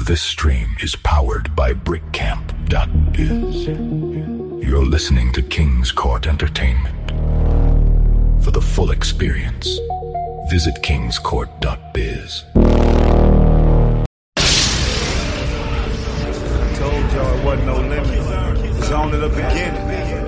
This stream is powered by BrickCamp.biz. You're listening to King's Court Entertainment. For the full experience, visit kingscourt.biz. I told y'all it wasn't no limit. It's only the beginning.